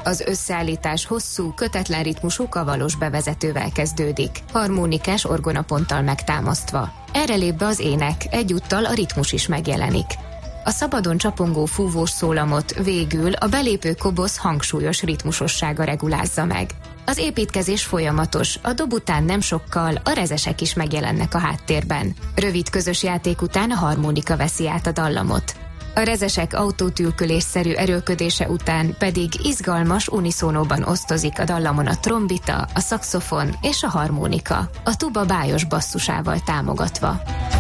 Az összeállítás hosszú, kötetlen ritmusú kavalos bevezetővel kezdődik, harmonikás orgonaponttal megtámasztva. Erre lép be az ének, egyúttal a ritmus is megjelenik. A szabadon csapongó fúvós szólamot végül a belépő kobosz hangsúlyos ritmusossága regulázza meg. Az építkezés folyamatos, a dob után nem sokkal a rezesek is megjelennek a háttérben. Rövid közös játék után a harmonika veszi át a dallamot. A rezesek autótülkölésszerű erőlködése után pedig izgalmas uniszónóban osztozik a dallamon a trombita, a szaxofon és a harmonika, a tuba bájos basszusával támogatva.